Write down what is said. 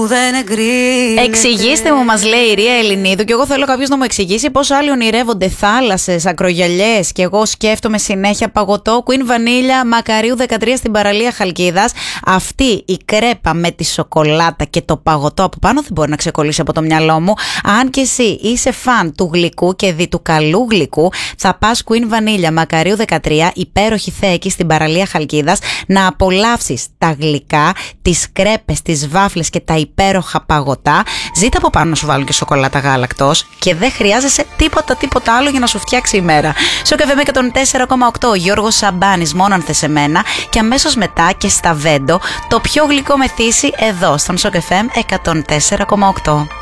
Εξηγήστε μου, μας λέει η Ρία Ελληνίδου, και εγώ θέλω κάποιος να μου εξηγήσει πώς άλλοι ονειρεύονται θάλασσες, ακρογιαλιές, και εγώ σκέφτομαι συνέχεια παγωτό Queen Vanilla Μακαρίου 13 στην παραλία Χαλκίδας. Αυτή η κρέπα με τη σοκολάτα και το παγωτό από πάνω δεν μπορεί να ξεκολλήσει από το μυαλό μου. Αν και εσύ είσαι φαν του γλυκού και δι του καλού γλυκού, θα πας Queen Vanilla Μακαρίου 13, υπέροχη θέα εκεί στην παραλία Χαλκίδας, να απολαύσεις τα γλυκά, τις κρέπες, τις βάφλες και τα υπέροχα παγωτά. Ζήτα από πάνω να σου βάλουν και σοκολάτα γάλακτος και δεν χρειάζεσαι τίποτα άλλο για να σου φτιάξει η μέρα. Σοκ FM 104,8, Γιώργος Σαμπάνης, μόνο αν θες εμένα, και αμέσως μετά και στα Βέντο, το πιο γλυκό μεθύσι εδώ στον Σοκ FM 104,8.